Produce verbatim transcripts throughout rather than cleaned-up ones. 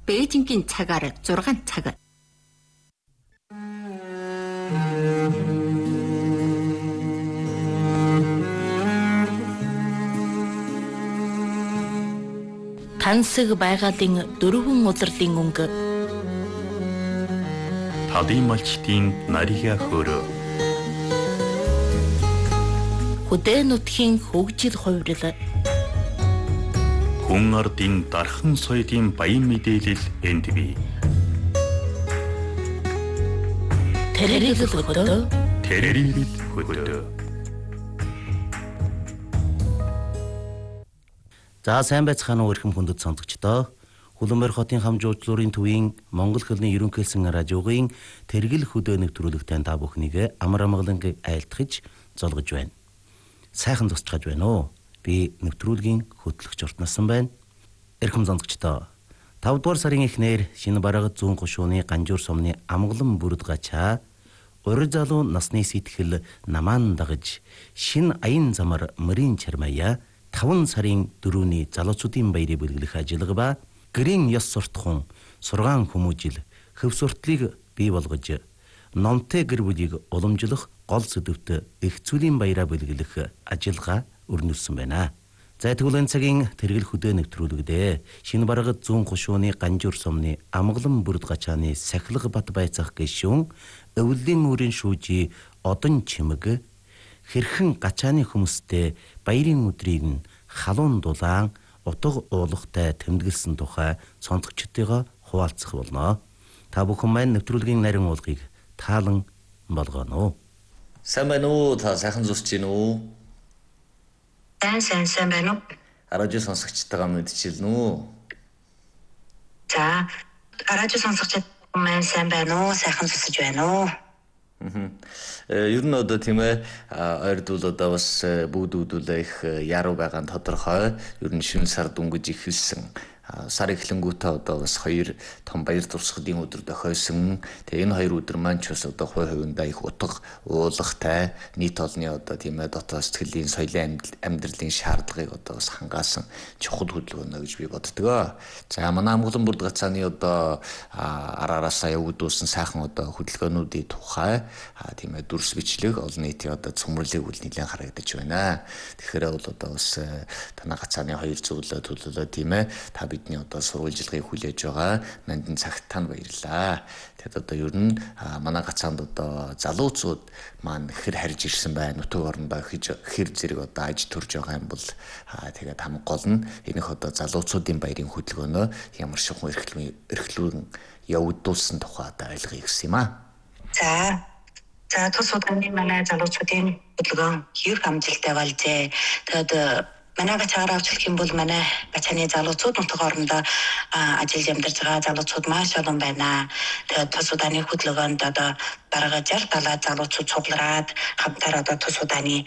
Бээжингийн цагаар зургаан цаг. Тансаг байгалийн дөрвөн удирлын өнгө. Талын малчдын нарийга хөөрөө. Хөдөө нутгийн хөгжил хувирал. Хүн ардын дархан соёлын баян мэдээлэл энд бий. Тэрэгэл хөдөө. Тэрэгэл хөдөө. За сайн байцгаана уу эрхэм хүндэт сонсогчдоо. Хүлэмбэр хотын хам жуулчлалын төвийн Монгол хэлний ерөнхийлсөн радиогийн тэргэл хөдөө нэвтрүүлэгтэй та бүхнийг амар амгаланг айлтгаж золгож байна. Сайхан зогсож байна уу? Би нэвтрүүлгийн хөтлөгч Ортнасан байна. Эрхэм сонсогчдоо. тавд дугаар сарын эхнэр шинэ бараг зүүн гушууны Ганжуур сумны амгалан бүрд гачаа урь залуу насны сэтгэл намаан дагаж шин аян замар мөрийн чармая таван сарын дөрөвний залуучуудын баярыг бүлэглэх ажиллага ба гэрийн ёс суртахуун сургаан хүмүүжил хөв суртлыг бий болгож номтой гэр бүлийг уламжлах гол сэдвт их зүйлийн баяраа бүлэглэх ажиллагаа өрнүүлсэн байна. За тэгвэл энэ цагийн тэргэл хөдөө нэвтрүүлэгдээ шинэ барагд зүүн гушууны Ганжуур сумны амгалан бүрд гачааны сахилга бат байцах гишүүн өвлийн үрийн шүүжи одон чимэг хэрхэн гачааны хүмүүстэй баярын өдрийг нь халуун дулаан утга уулахтай тэмдэглэсэн тухай сонсогчдойгоо хуваалцах болно. Та бүхэн маань нэвтрүүлгийн нарийн уулгыг таалан болгоно уу? Сайн байна уу? Та сайхан зурж байна уу? Сайн сайн сайн байна уу? Радио сонсогчдойгоо мэдчилнэ үү? За, радио сонсогчдод маань сайн байна уу? Сайхан зурж байна уу? Мм. Ер нь одоо тийм ээ ойрдул одоо бас бүгд үүдүүлээ их яруу байгаа нь тодорхой. Ер нь шин сар дүнгиж ихэлсэн. Сар эхлэнгүүтээ одоо бас хоёр том баяр дурсгалын өдөр дохиосон. Тэгээ энэ хоёр өдөр маань ч бас одоо хувь хувиндаа их утга уулахтай нийт олонний одоо тийм ээ дотоод сэтгэлийн соёлын амьдралын шаардлагыг одоо бас хангаасан чухал хөдөлгөөнө гэж би боддгоо. За манай амгалан бүрд гацааны одоо араараасаа явагдуулсан сайхан одоо хөдөлгөөнүүдийн тухай тийм ээ дүрс бичлэг олон нийтийн одоо цөмрлийг үл нэлээд харагдаж байна. Тэгэхээр бол одоо бас танаа гацааны хоёр зөвлөлөө төлөвлөлөө тийм ээ та бидний одоо сурвалжилгыг хүлээж байгаа мандин цагт тань баярлаа. Тэгэд одоо ер нь манай гацаанд одоо залуучууд маань хэр харж ирсэн байна. Нутаг орондоо хэр зэрэг одоо аж төрж байгаа юм бол тэгээд хам гол нь энийх одоо залуучуудын баярын хөдөлгөөнөө ямар шигхэн эрхлүүн явагдуулсан тухай одоо ойлгоё гэсэн юм аа. За за тус удаагийн манай залуучуудын хөдөлгөөн хэр амжилттай болжээ. Тэгээд манай гацаагаар авч хэлэх юм бол манай гацааны залуучууд нутаг орондоо ажил амьдарч байгаа залуучууд маш олон байна. Тэгээд тус удааны хөдөлгөөнд одоо бараг жил талаа залуучууд цуглараад хамтаар одоо тус удааны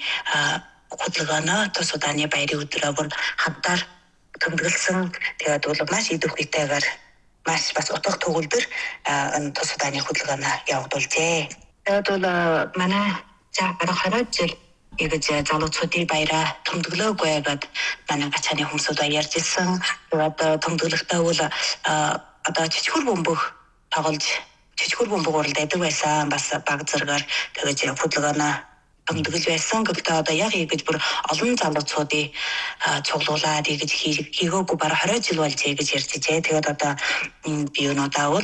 хөдөлгөөнөө тус удааны баярын өдрөө бүр хамтаар тэмдэглэсэн. Тэгээд бол маш идэвхтэйгээр маш бас утга төгөлдөр энэ тус удааны хөдөлгөөнөө явагдуулжээ. Тэгээд бол манай за бараг хараад жил Игэж залуучуудын баяраа томдөглөөгүй гэдэг манай гацааны хүмүүсүүд ярьж ирсэн. Одоо томдөглөхтэй бол одоо чичхүр бөмбөг тоглож чичхүр бөмбөг уралддаг байсан. Бас баг зэрэгээр тэгэж хөдөлгөөнөө томдөглөж байсан. Гэхдээ одоо яг игэж бүр олон залуучуудын цуглуулад игэж хийгээгүй бараг хорой жил болж игэж ярьж ижээ. Тэгээд одоо би өнөөдөр бол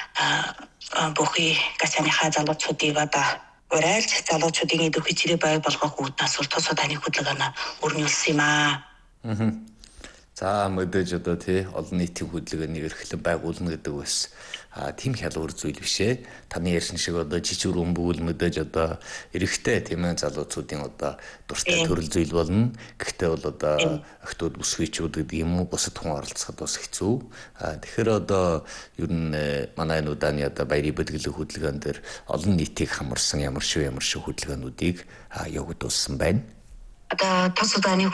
бүхий гацааныхаа залуучуудыг одоо урайлж залуучуудын идэв хүчрээ бай болгох үүднээс бол тус удааны хөдөлгөөнө өрнүүлсэн юм аа. Аа. За мэдээж одоо тий олон нийтийн хөдөлгөөнийг эрхлэн байгуулна гэдэг бас тийм хялбар зүйл биш ээ. Таны ярьсан шиг одоо жижиг өмбөл мэдээж одоо эрэгтэй тийм ээ залуучуудын одоо дуртай төрөл зүйл болно. Гэхдээ бол одоо охтууд бүсгүйчүүд гэдэг юм уу бусад хүн оролцоход бас хэцүү. Тэгэхээр одоо ер нь манай энэ удааны одоо баярын бэлгэлэг хөдөлгөөн дээр олон нийтийг хамарсан ямар шүү ямар шүү хөдөлгөөнүүдийг явагдуулсан байна. Одоо тус удааны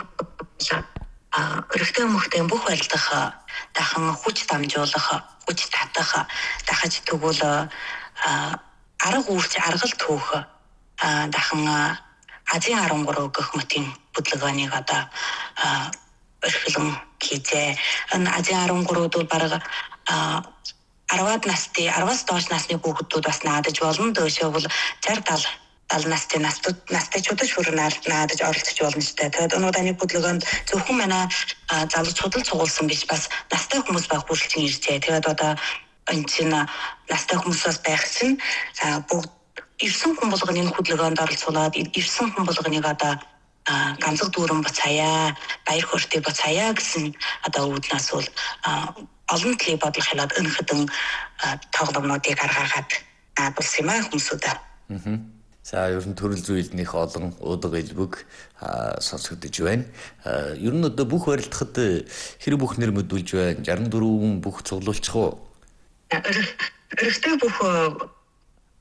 өргөдөө мөхтэй бүх байлдах дахин хүч дамжуулах хүч татах дахиж тэгвэл арга үүрч аргал түүх дахин Азийн арван гурав гэх мэтийн хөдөлгөөнийг одоо эрхлэн хийжээ. Энэ Азийн арван гурав бол бараг а арваад насны араваас доош насны хүүхдүүд бас наадаж болно. Дөөшөө бол шестьдесят70 настай настууд настайчуудад хүрэн наадаж оролцож болно шүү дээ. Тэгээд өнөө даны хөдөлгөөнд зөвхөн манай залуучууд л цугулсан биш, бас настай хүмүүс байх хүрэлцэн иржээ. Тэгээд одоо энэ чинь настай хүмүүсээс байх чинь бүгд ирсэн хүн болгоны хөдөлгөөнд оролцуулаад ирсэн хүн болгоныг одоо ганцхан дүүрэн буцаая, баяр хөөртэй буцаая гэсэн одоо үүднээс бол олон төлөй бодлого хэлээд өнөхөдөн тоглоомнуудыг гаргаад наадуулсан юм аа хүмүүсүүдээ. Аа. За ер нь төрөл зүйлнийх олон удаг элбэг сонсогдож байна. Ер нь одоо бүх барилдахад хэрэг бүх нэр мэдүүлж байна. шестьдесят дөрвөн бүх цуглуулчих уу? Өргөтэй бүх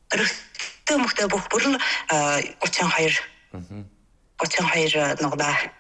өргөтэй мөхтэй бүх бүр нь тридцать хоёр. Аа. тридцать хоёр нугдаа